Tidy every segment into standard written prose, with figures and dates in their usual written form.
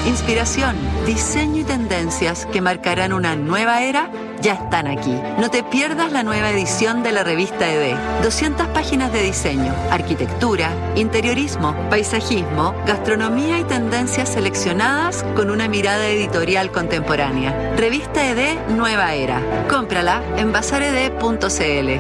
Inspiración, diseño y tendencias que marcarán una nueva era ya están aquí. No te pierdas la nueva edición de la revista ED. 200 páginas de diseño, arquitectura, interiorismo, paisajismo, gastronomía y tendencias seleccionadas con una mirada editorial contemporánea. Revista ED Nueva Era. Cómprala en bazared.cl.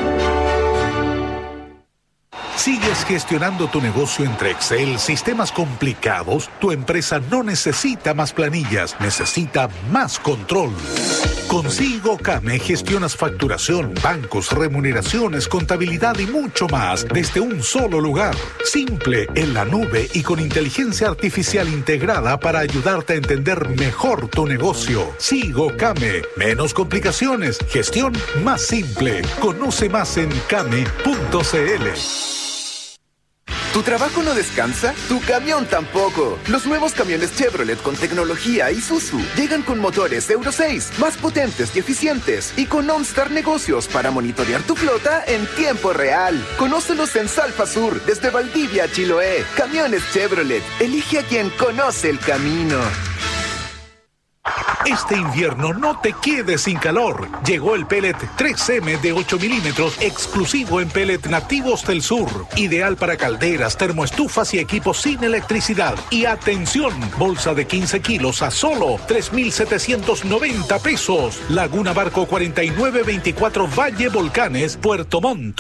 ¿Sigues gestionando tu negocio entre Excel, sistemas complicados? Tu empresa no necesita más planillas, necesita más control. Con SiGoCame gestionas facturación, bancos, remuneraciones, contabilidad y mucho más desde un solo lugar. Simple, en la nube y con inteligencia artificial integrada para ayudarte a entender mejor tu negocio. SiGoCame. Menos complicaciones, gestión más simple. Conoce más en came.cl. ¿Tu trabajo no descansa? ¡Tu camión tampoco! Los nuevos camiones Chevrolet con tecnología Isuzu llegan con motores Euro 6, más potentes y eficientes, y con OnStar Negocios para monitorear tu flota en tiempo real. Conócelos en Salfa Sur, desde Valdivia a Chiloé. Camiones Chevrolet. Elige a quien conoce el camino. Este invierno no te quedes sin calor. Llegó el pellet 3M de 8 milímetros exclusivo en pellet nativos del sur. Ideal para calderas, termoestufas y equipos sin electricidad. Y atención, bolsa de 15 kilos a solo 3,790 pesos. Laguna Barco 4924 Valle Volcanes, Puerto Montt.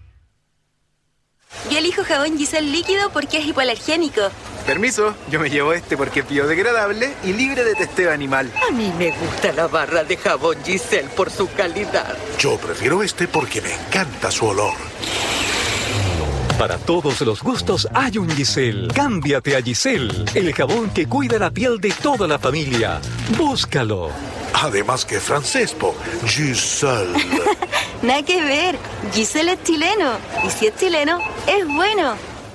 Yo elijo jabón Giselle líquido porque es hipoalergénico. Permiso, yo me llevo este porque es biodegradable y libre de testeo animal. A mí me gusta la barra de jabón Giselle por su calidad. Yo prefiero este porque me encanta su olor. Para todos los gustos hay un Giselle. Cámbiate a Giselle, el jabón que cuida la piel de toda la familia. Búscalo. Además que francés, Giselle. Nada que ver. Giselle es chileno. Y si es chileno, es bueno.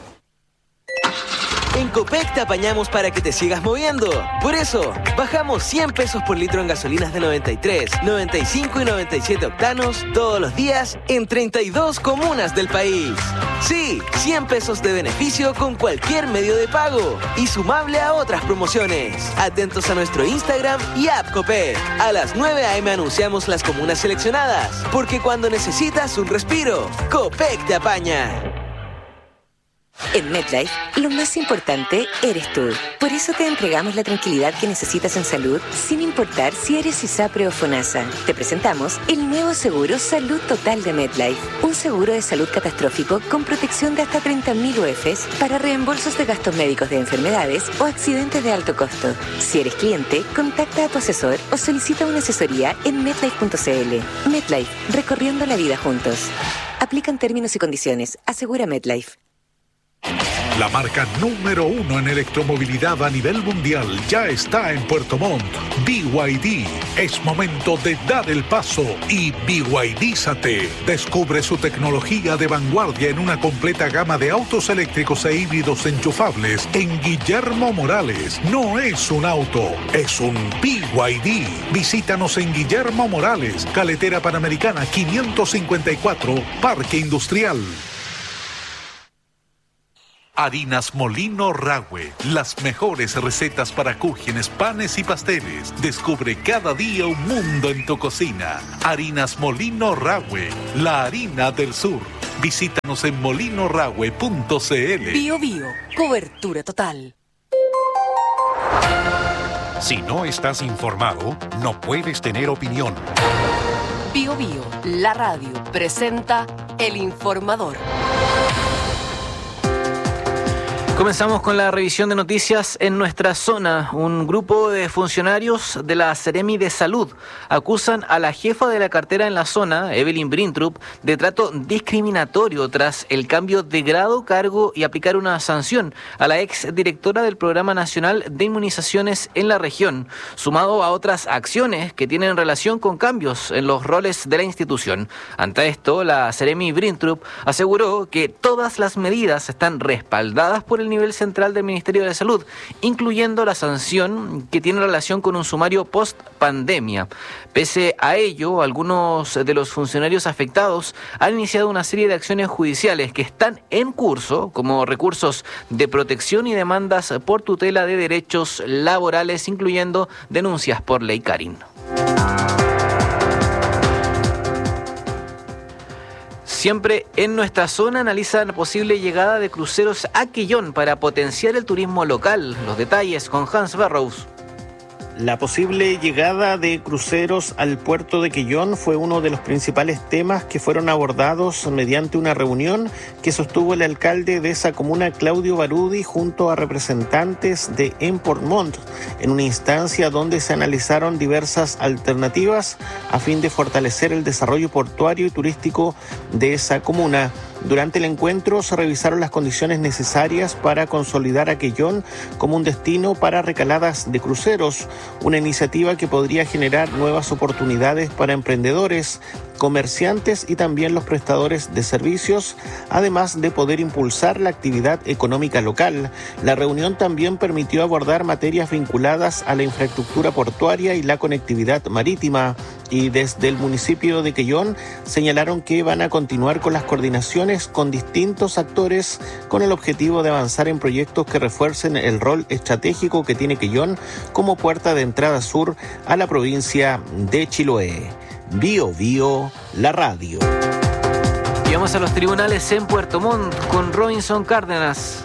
En Copec te apañamos para que te sigas moviendo. Por eso, bajamos 100 pesos por litro en gasolinas de 93, 95 y 97 octanos todos los días en 32 comunas del país. Sí, 100 pesos de beneficio con cualquier medio de pago y sumable a otras promociones. Atentos a nuestro Instagram y app Copec. A las 9 a.m. anunciamos las comunas seleccionadas, porque cuando necesitas un respiro, Copec te apaña. En MetLife, lo más importante eres tú. Por eso te entregamos la tranquilidad que necesitas en salud, sin importar si eres ISAPRE o FONASA. Te presentamos el nuevo seguro Salud Total de MetLife. Un seguro de salud catastrófico con protección de hasta 30.000 UFs para reembolsos de gastos médicos de enfermedades o accidentes de alto costo. Si eres cliente, contacta a tu asesor o solicita una asesoría en MetLife.cl. MetLife, recorriendo la vida juntos. Aplican términos y condiciones. Asegura MetLife. La marca número 1 en electromovilidad a nivel mundial ya está en Puerto Montt. BYD. Es momento de dar el paso y BYDízate. Descubre su tecnología de vanguardia en una completa gama de autos eléctricos e híbridos enchufables en Guillermo Morales. No es un auto, es un BYD. Visítanos en Guillermo Morales, Carretera Panamericana 554, Parque Industrial. Harinas Molino Rahue, las mejores recetas para cúgenes, panes y pasteles. Descubre cada día un mundo en tu cocina. Harinas Molino Rahue, la harina del sur. Visítanos en molinorahue.cl. Bio Bio, cobertura total. Si no estás informado, no puedes tener opinión. Bio Bio, la radio, presenta El Informador. Comenzamos con la revisión de noticias en nuestra zona. Un grupo de funcionarios de la Seremi de Salud acusan a la jefa de la cartera en la zona, Evelyn Brintrup, de trato discriminatorio tras el cambio de grado, cargo y aplicar una sanción a la ex directora del Programa Nacional de Inmunizaciones en la región, sumado a otras acciones que tienen relación con cambios en los roles de la institución. Ante esto, la Seremi Brintrup aseguró que todas las medidas están respaldadas por el el nivel central del Ministerio de Salud, incluyendo la sanción que tiene relación con un sumario post-pandemia. Pese a ello, algunos de los funcionarios afectados han iniciado una serie de acciones judiciales que están en curso, como recursos de protección y demandas por tutela de derechos laborales, incluyendo denuncias por ley Carin. Siempre en nuestra zona analizan la posible llegada de cruceros a Quellón para potenciar el turismo local. Los detalles con Hans Barrows. La posible llegada de cruceros al puerto de Quellón fue uno de los principales temas que fueron abordados mediante una reunión que sostuvo el alcalde de esa comuna, Claudio Barudi, junto a representantes de Portmont, en una instancia donde se analizaron diversas alternativas a fin de fortalecer el desarrollo portuario y turístico de esa comuna. Durante el encuentro se revisaron las condiciones necesarias para consolidar a Quellón como un destino para recaladas de cruceros, una iniciativa que podría generar nuevas oportunidades para emprendedores, comerciantes y también los prestadores de servicios, además de poder impulsar la actividad económica local. La reunión también permitió abordar materias vinculadas a la infraestructura portuaria y la conectividad marítima, y desde el municipio de Quellón señalaron que van a continuar con las coordinaciones con distintos actores con el objetivo de avanzar en proyectos que refuercen el rol estratégico que tiene Quellón como puerta de entrada sur a la provincia de Chiloé. Bio Bio, la radio. Y vamos a los tribunales en Puerto Montt con Robinson Cárdenas.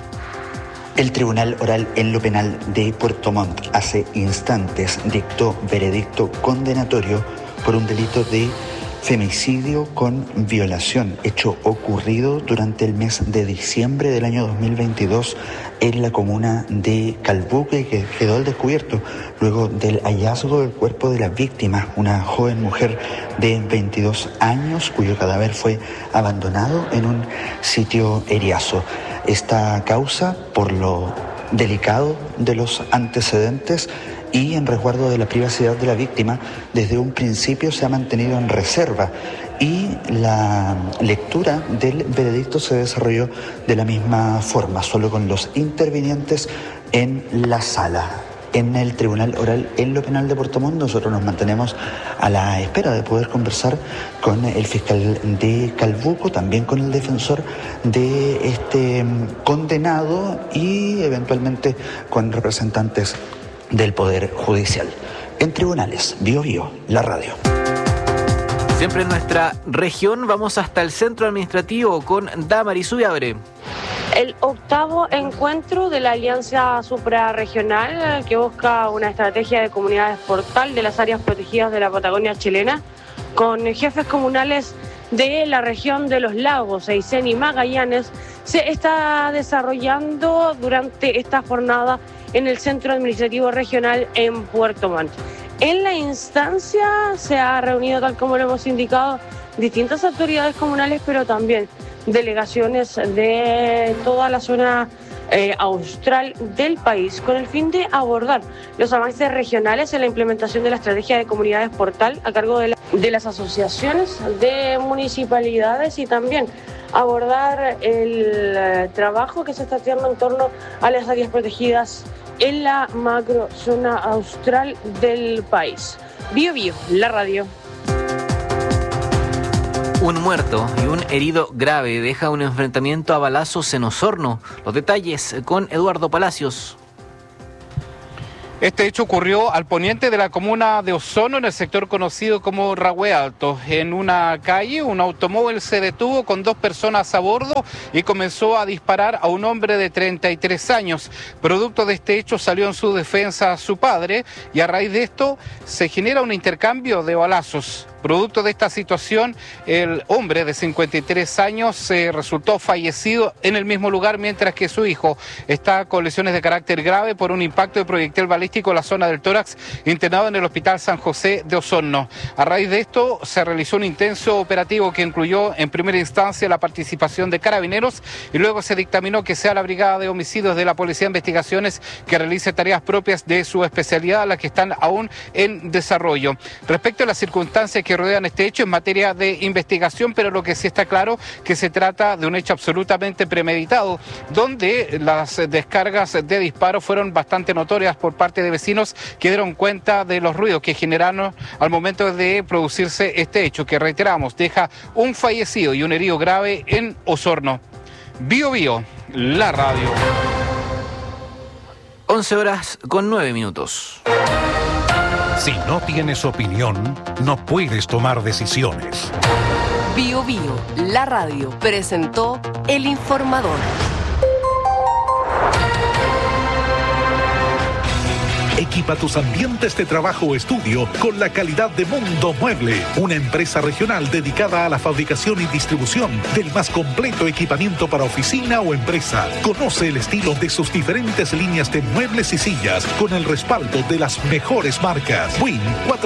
El Tribunal Oral en lo Penal de Puerto Montt hace instantes dictó veredicto condenatorio por un delito de femicidio con violación, hecho ocurrido durante el mes de diciembre del año 2022 en la comuna de Calbuque, que quedó al descubierto luego del hallazgo del cuerpo de la víctima, una joven mujer de 22 años cuyo cadáver fue abandonado en un sitio eriazo. Esta causa, por lo delicado de los antecedentes y en resguardo de la privacidad de la víctima, desde un principio se ha mantenido en reserva y la lectura del veredicto se desarrolló de la misma forma, solo con los intervinientes en la sala. En el Tribunal Oral en lo Penal de Puerto Montt nosotros nos mantenemos a la espera de poder conversar con el fiscal de Calbuco, también con el defensor de este condenado y eventualmente con representantes del Poder Judicial. En tribunales, Bio Bio, la radio. Siempre en nuestra región vamos hasta el centro administrativo con Damaris Subiabre. El octavo encuentro de la Alianza Suprarregional que busca una estrategia de comunidades portal de las áreas protegidas de la Patagonia chilena con jefes comunales de la región de los lagos, Aysén y Magallanes, se está desarrollando durante esta jornada en el Centro Administrativo Regional en Puerto Montt. En la instancia se ha reunido, tal como lo hemos indicado, distintas autoridades comunales, pero también delegaciones de toda la zona austral del país, con el fin de abordar los avances regionales en la implementación de la estrategia de comunidades portal a cargo de las asociaciones de municipalidades y también abordar el trabajo que se está haciendo en torno a las áreas protegidas en la macrozona austral del país. Bio Bio, la radio. Un muerto y un herido grave deja un enfrentamiento a balazos en Osorno. Los detalles con Eduardo Palacios. Este hecho ocurrió al poniente de la comuna de Osorno, en el sector conocido como Rahue Alto. En una calle, un automóvil se detuvo con 2 personas a bordo y comenzó a disparar a un hombre de 33 años. Producto de este hecho salió en su defensa su padre y a raíz de esto se genera un intercambio de balazos. Producto de esta situación, el hombre de 53 años resultó fallecido en el mismo lugar, mientras que su hijo está con lesiones de carácter grave por un impacto de proyectil balístico en la zona del tórax, internado en el Hospital San José de Osorno. A raíz de esto, se realizó un intenso operativo que incluyó en primera instancia la participación de carabineros y luego se dictaminó que sea la Brigada de Homicidios de la Policía de Investigaciones que realice tareas propias de su especialidad, las que están aún en desarrollo. Respecto a las circunstancias que que rodean este hecho en materia de investigación, pero lo que sí está claro que se trata de un hecho absolutamente premeditado, donde las descargas de disparos fueron bastante notorias por parte de vecinos que dieron cuenta de los ruidos que generaron al momento de producirse este hecho, que reiteramos, deja un fallecido y un herido grave en Osorno. Bío Bío, la radio. 11:09. Si no tienes opinión, no puedes tomar decisiones. Bío Bío, la radio, presentó El Informador. Equipa tus ambientes de trabajo o estudio con la calidad de Mundo Mueble, una empresa regional dedicada a la fabricación y distribución del más completo equipamiento para oficina o empresa. Conoce el estilo de sus diferentes líneas de muebles y sillas con el respaldo de las mejores marcas. Win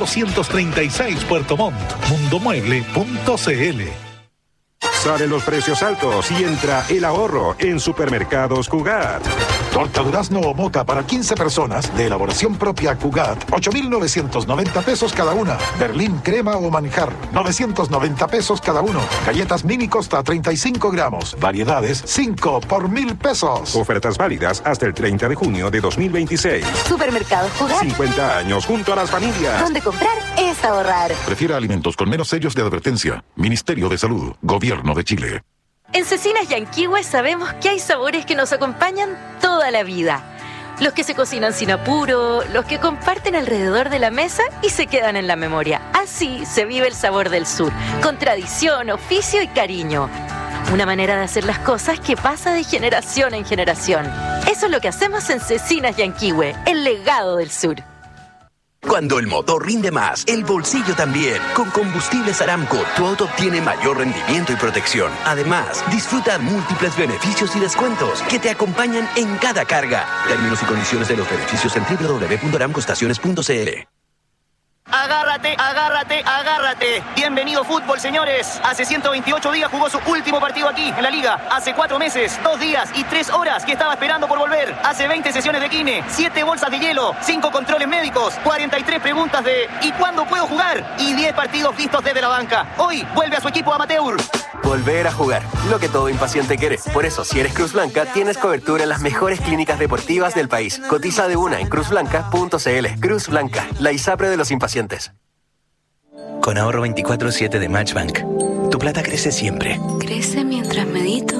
436 Puerto Montt, mundomueble.cl. Salen los precios altos y entra el ahorro en Supermercados Cugat. Torta durazno o moca para 15 personas de elaboración propia Cugat, 8,990 pesos cada una. Berlín crema o manjar, 990 pesos cada uno. Galletas mini Costa, 35 gramos. Variedades, 5 por 1,000 pesos. Ofertas válidas hasta el 30 de junio de 2026. Supermercados Cugat. 50 años junto a las familias. Donde comprar es ahorrar. Prefiera alimentos con menos sellos de advertencia. Ministerio de Salud, Gobierno de Chile. En Cecinas Yanquihue sabemos que hay sabores que nos acompañan toda la vida. Los que se cocinan sin apuro, los que comparten alrededor de la mesa y se quedan en la memoria. Así se vive el sabor del sur, con tradición, oficio y cariño. Una manera de hacer las cosas que pasa de generación en generación. Eso es lo que hacemos en Cecinas Yanquihue, el legado del sur. Cuando el motor rinde más, el bolsillo también. Con Combustibles Aramco, tu auto obtiene mayor rendimiento y protección. Además, disfruta múltiples beneficios y descuentos que te acompañan en cada carga. Términos y condiciones de los beneficios en www.aramcoestaciones.cl. Agárrate, agárrate, agárrate. Bienvenido fútbol, señores. Hace 128 días jugó su último partido aquí, en la Liga. Hace 4 meses, 2 días y 3 horas que estaba esperando por volver. Hace 20 sesiones de kine, 7 bolsas de hielo, 5 controles médicos, 43 preguntas de ¿y cuándo puedo jugar? Y 10 partidos vistos desde la banca. Hoy vuelve a su equipo amateur. Volver a jugar, lo que todo impaciente quiere. Por eso, si eres Cruz Blanca, tienes cobertura en las mejores clínicas deportivas del país. Cotiza de una en cruzblanca.cl. Cruz Blanca, la ISAPRE de los impacientes. Con ahorro 24/7 de Matchbank, tu plata crece siempre. Crece mientras medito.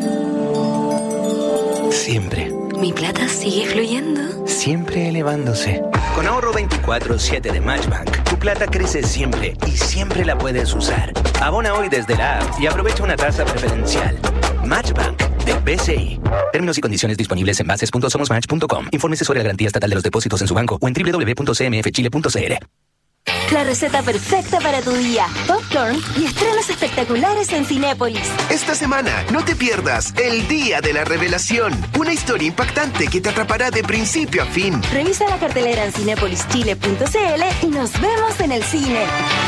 Siempre. Mi plata sigue fluyendo. Siempre elevándose. Con ahorro 24/7 de Matchbank, tu plata crece siempre y siempre la puedes usar. Abona hoy desde la app y aprovecha una tasa preferencial. Matchbank de BCI. Términos y condiciones disponibles en bases.somosmatch.com. Infórmese sobre la garantía estatal de los depósitos en su banco o en www.cmfchile.cl. La receta perfecta para tu día. Popcorn y estrenos espectaculares en Cinépolis. Esta semana no te pierdas El Día de la Revelación. Una historia impactante que te atrapará de principio a fin. Revisa la cartelera en cinepolischile.cl y nos vemos en el cine.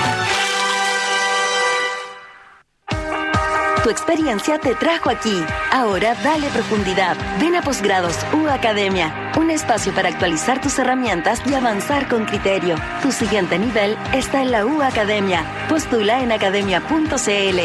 Tu experiencia te trajo aquí. Ahora dale profundidad. Ven a Posgrados U Academia. Un espacio para actualizar tus herramientas y avanzar con criterio. Tu siguiente nivel está en la U Academia. Postula en academia.cl.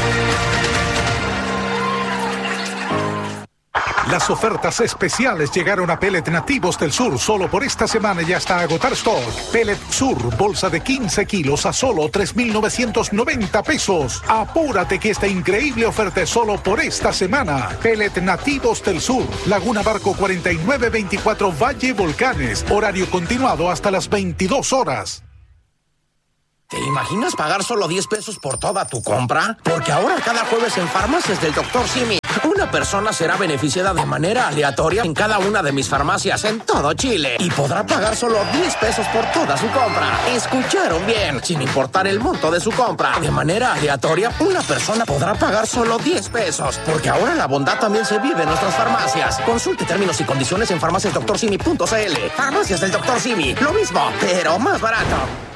Las ofertas especiales llegaron a Pellet Nativos del Sur solo por esta semana y hasta agotar stock. Pellet Sur, bolsa de 15 kilos a solo 3,990 pesos. Apúrate que esta increíble oferta es solo por esta semana. Pellet Nativos del Sur, Laguna Barco 4924 Valle Volcanes. Horario continuado hasta las 22 horas. ¿Te imaginas pagar solo 10 pesos por toda tu compra? Porque ahora cada jueves en Farmacias del Dr. Simi, una persona será beneficiada de manera aleatoria en cada una de mis farmacias en todo Chile y podrá pagar solo 10 pesos por toda su compra. ¿Escucharon bien? Sin importar el monto de su compra. De manera aleatoria, una persona podrá pagar solo 10 pesos. Porque ahora la bondad también se vive en nuestras farmacias. Consulte términos y condiciones en farmaciasdoctorsimi.cl. Farmacias del Dr. Simi. Lo mismo, pero más barato.